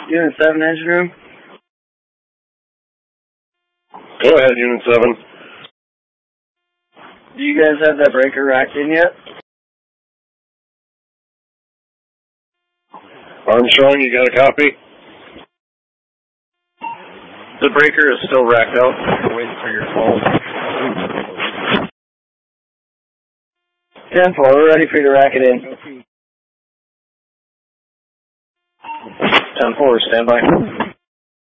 Unit 7 engine room. Go ahead, Unit 7. Do you guys have that breaker racked in yet? Armstrong, you got a copy? The breaker is still racked out. We're waiting for your call. 10-4, we're ready for you to rack it in. 10-4, stand by.